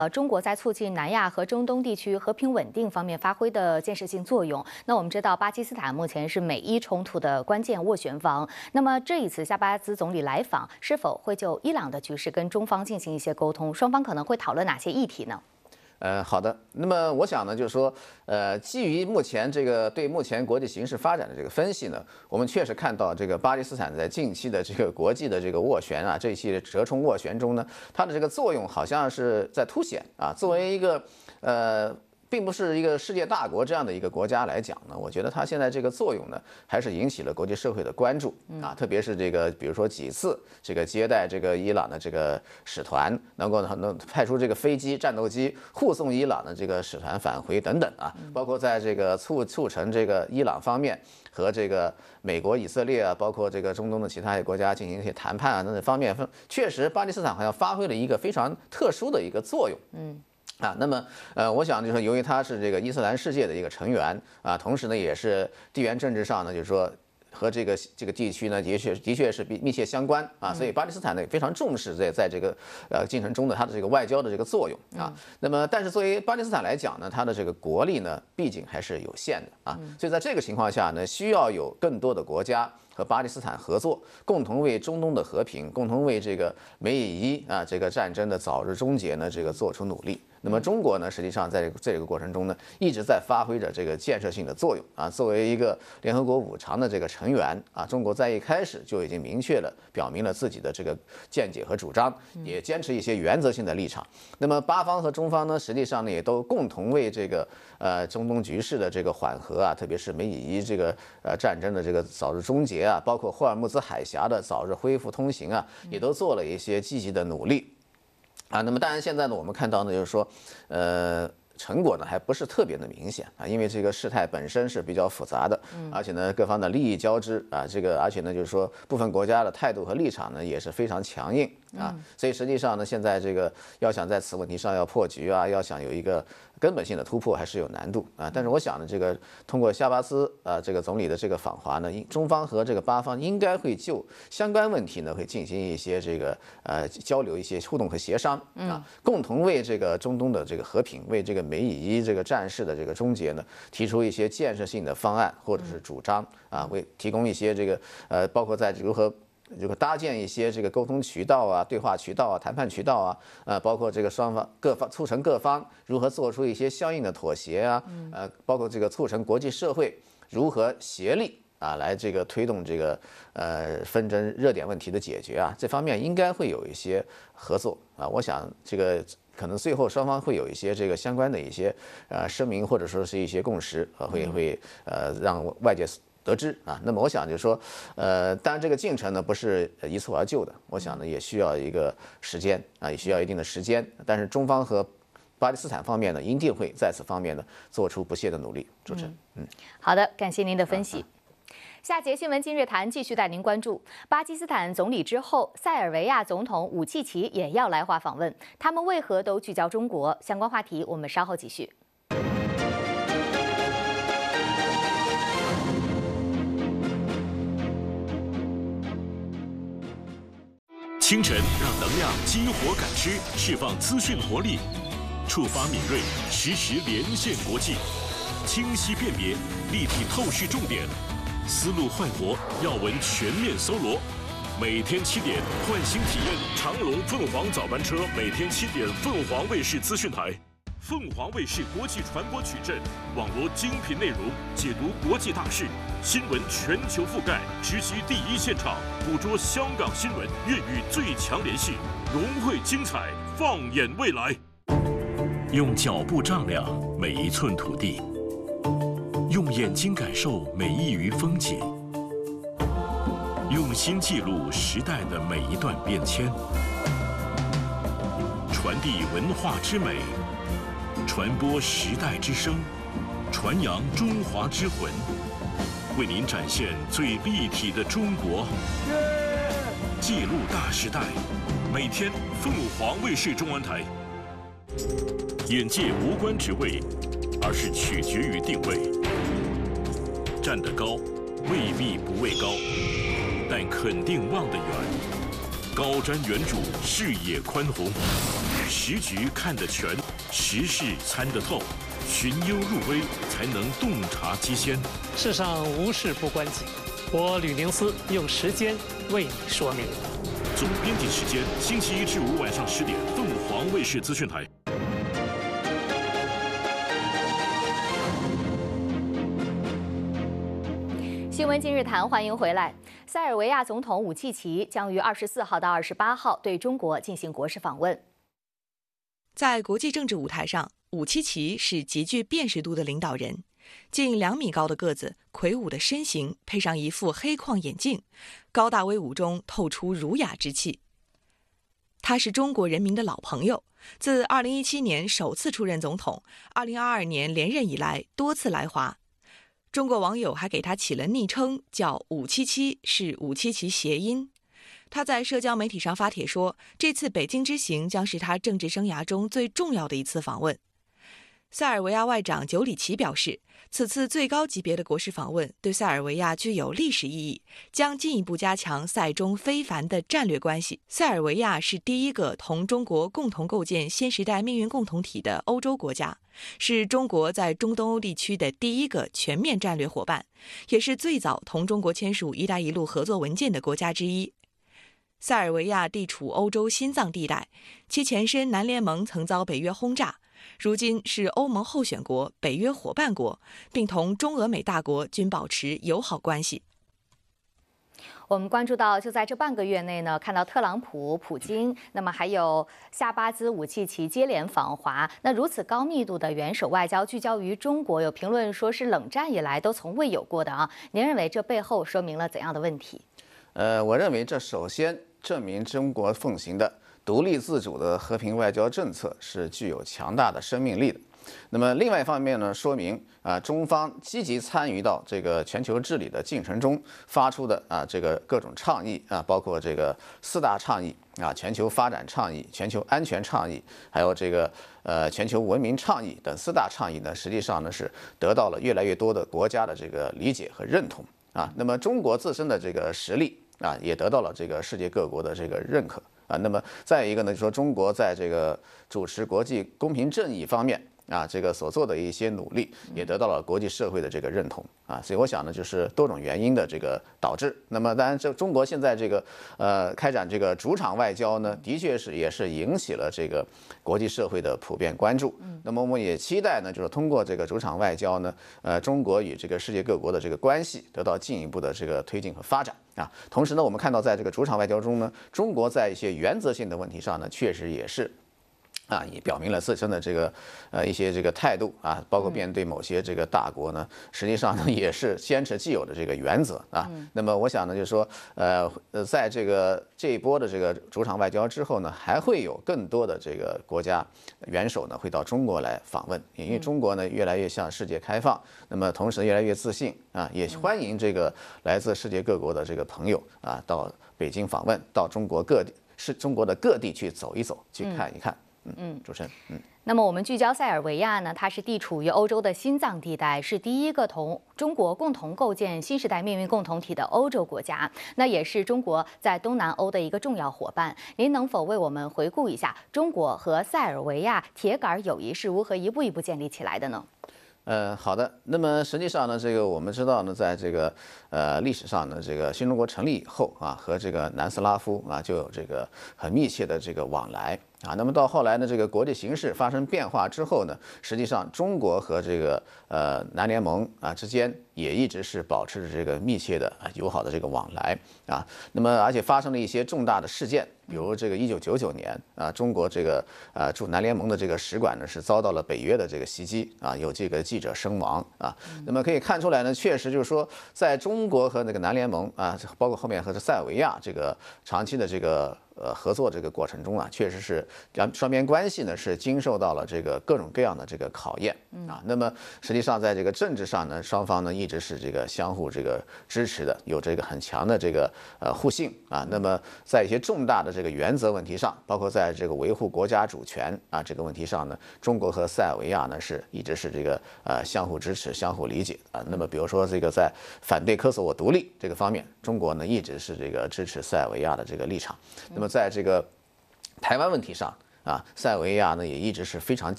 中国在促进南亚和中东地区和平稳定方面发挥的建设性作用。那我们知道，巴基斯坦目前是美伊冲突的关键斡旋方。那么这一次夏巴兹总理来访，是否会就伊朗的局势跟中方进行一些沟通？双方可能会讨论哪些议题呢？ 好的。那么我想呢，就是说，基于目前这个对目前国际形势发展的这个分析呢，我们确实看到这个巴基斯坦在近期的这个国际的这个斡旋啊，这一系列折冲斡旋中呢，它的这个作用好像是在凸显啊。作为一个并不是一个世界大国这样的一个国家来讲呢，我觉得它现在这个作用呢，还是引起了国际社会的关注啊，特别是这个比如说几次这个接待这个伊朗的这个使团，能派出这个飞机、战斗机护送伊朗的这个使团返回等等啊，包括在这个促成这个伊朗方面和这个美国、以色列啊，包括这个中东的其他国家进行一些谈判啊等等方面，确实巴基斯坦好像发挥了一个非常特殊的一个作用。那么我想就是由于它是这个伊斯兰世界的一个成员啊，同时呢也是地缘政治上呢，就是说和这个地区呢的确是密切相关啊，所以巴基斯坦呢也非常重视在这个进程中的它的这个外交的这个作用啊。那么但是作为巴基斯坦来讲呢，它的这个国力呢毕竟还是有限的啊，所以在这个情况下呢，需要有更多的国家和巴基斯坦合作，共同为中东的和平，共同为这个美以伊啊这个战争的早日终结呢这个做出努力。那么中国呢，实际上在这个过程中呢，一直在发挥着这个建设性的作用啊。作为一个联合国5常的这个成员啊，中国在一开始就已经明确了表明了自己的这个见解和主张，也坚持一些原则性的立场。那么巴方和中方呢，实际上呢也都共同为这个中东局势的这个缓和啊，特别是美以伊这个战争的这个早日终结啊，包括霍尔木兹海峡的早日恢复通行啊，也都做了一些积极的努力。那么当然现在呢，我们看到呢，就是说，成果呢还不是特别的明显啊，因为这个事态本身是比较复杂的，而且呢各方的利益交织啊，而且呢就是说部分国家的态度和立场呢也是非常强硬啊，所以实际上呢现在这个要想在此问题上要破局啊，要想有一个根本性的突破还是有难度啊。但是我想呢，这个通过夏巴兹这个总理的这个访华呢，中方和这个巴方应该会就相关问题呢会进行一些这个交流、一些互动和协商啊，共同为这个中东的这个和平，为这个美以伊这个战事的这个终结呢，提出一些建设性的方案或者是主张啊，为提供一些这个包括在如何搭建一些这个沟通渠道啊、对话渠道啊、谈判渠道啊，包括这个各方促成各方如何做出一些相应的妥协啊，包括这个促成国际社会如何协力啊，来这个推动这个纷争热点问题的解决啊，这方面应该会有一些合作啊。我想这个可能最后双方会有一些这个相关的一些声明或者说是一些共识，会让外界得知啊。那么我想就是说，当然这个进程呢不是一蹴而就的，我想呢也需要一个时间啊，也需要一定的时间。但是中方和巴基斯坦方面呢，一定会在此方面呢做出不懈的努力。主持人， 好的，感谢您的分析。下节新闻今日谈继续带您关注巴基斯坦总理之后，塞尔维亚总统武契奇也要来华访问，他们为何都聚焦中国？相关话题我们稍后继续。 清晨让能量激活感知，释放资讯活力，触发敏锐，实时连线国际，清晰辨别，立体透视重点，思路焕活，要闻全面搜罗。每天7点，唤醒体验长龙凤凰早班车，每天7点，凤凰卫视资讯台。凤凰卫视国际传播矩阵，网罗精品内容，解读国际大事，新闻全球覆盖，直击第一现场，捕捉香港新闻，粤语最强联系，融汇精彩，放眼未来。用脚步丈量每一寸土地，用眼睛感受每一隅风景，用心记录时代的每一段变迁，传递文化之美，传播时代之声，传扬中华之魂，为您展现最立体的中国，记录大时代。每天凤凰卫视中文台。眼界无关职位，而是取决于定位。站得高，未必不畏高，但肯定望得远。高瞻远瞩，视野宽宏， 时局看得全，时事参得透，寻幽入微，才能洞察机先。 世上无事不关己，我吕宁思用时间为你说明。 总编辑时间，星期1至5晚上10点，凤凰卫视资讯台。 新闻今日谈，欢迎回来。塞尔维亚总统武契奇将于24号到28号对中国进行国事访问。 在国际政治舞台上，武契奇是极具辨识度的领导人。近2米高的个子，魁梧的身形，配上一副黑框眼镜，高大威武中透出儒雅之气。他是中国人民的老朋友，自2017年首次出任总统，2022年连任以来多次来华。中国网友还给他起了昵称，叫577，是577谐音。他在社交媒体上发帖说，这次北京之行将是他政治生涯中最重要的一次访问。塞尔维亚外长久里奇表示，此次最高级别的国事访问对塞尔维亚具有历史意义，将进一步加强塞中非凡的战略关系。塞尔维亚是第一个同中国共同构建新时代命运共同体的欧洲国家，是中国在中东欧地区的第一个全面战略伙伴，也是最早同中国签署“一带一路”合作文件的国家之一。塞尔维亚地处欧洲心脏地带，其前身南联盟曾遭北约轰炸，如今是欧盟候选国、北约伙伴国，并同中俄美大国均保持友好关系。 我们关注到，就在这半个月内呢，看到特朗普、普京，那么还有夏巴兹、武契奇接连访华。那如此高密度的元首外交聚焦于中国，有评论说是冷战以来都从未有过的啊。您认为这背后说明了怎样的问题？ 我认为这首先证明中国奉行的独立自主的和平外交政策是具有强大的生命力的。那么另外一方面呢，说明中方积极参与到这个全球治理的进程中发出的这个各种倡议包括这个4大倡议全球发展倡议、全球安全倡议，还有这个全球文明倡议等4大倡议呢，实际上呢是得到了越来越多的国家的这个理解和认同那么中国自身的这个实力也得到了这个世界各国的这个认可那么再一个呢，就说中国在这个主持国际公平正义方面这个所做的一些努力，也得到了国际社会的这个认同所以我想呢，就是多种原因的这个导致。那么当然，这中国现在这个开展这个主场外交呢，的确是也是引起了这个国际社会的普遍关注。那么我们也期待呢，就是通过这个主场外交呢，中国与这个世界各国的这个关系得到进一步的这个推进和发展同时呢，我们看到在这个主场外交中呢，中国在一些原则性的问题上呢，确实也是也表明了自身的这个一些这个态度包括面对某些这个大国呢，实际上呢也是坚持既有的这个原则那么我想呢，就是说在这一波的这个主场外交之后呢，还会有更多的这个国家元首呢会到中国来访问，因为中国呢越来越向世界开放，那么同时越来越自信也欢迎这个来自世界各国的这个朋友到北京访问，到中国的各地去走一走，去看一看。主持人， 那么我们聚焦塞尔维亚呢，它是地处于欧洲的心脏地带，是第一个同中国共同构建新时代命运共同体的欧洲国家，那也是中国在东南欧的一个重要伙伴。您能否为我们回顾一下中国和塞尔维亚铁杆友谊是如何一步一步建立起来的呢？ 好的。那么实际上呢，这个我们知道呢，在这个历史上呢，这个新中国成立以后和这个南斯拉夫就有这个很密切的这个往来那么到后来呢，这个国际形势发生变化之后呢，实际上中国和这个南联盟之间也一直是保持着这个密切的友好的这个往来那么而且发生了一些重大的事件，比如这个1999年中国这个驻南联盟的这个使馆呢是遭到了北约的这个袭击有这个记者身亡那么可以看出来呢，确实就是说在中国和那个南联盟包括后面和塞尔维亚这个长期的这个合作这个过程中确实是双边关系呢是经受到了这个各种各样的这个考验那么实际上在这个政治上呢，双方呢一直是这个相互这个支持的，有这个很强的这个互信那么在一些重大的这个原则问题上，包括在这个维护国家主权这个问题上呢，中国和塞尔维亚呢是一直是这个相互支持、相互理解那么比如说这个在反对科索沃独立这个方面，中国呢一直是这个支持塞尔维亚的这个立场。那么在这个台湾问题上啊，塞尔维亚呢也一直是非常